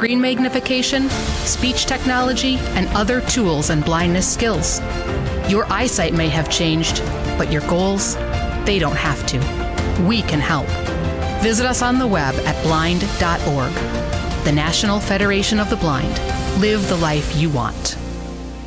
screen magnification, speech technology, and other tools and blindness skills. Your eyesight may have changed, but your goals, they don't have to. We can help. Visit us on the web at blind.org. The National Federation of the Blind. Live the life you want.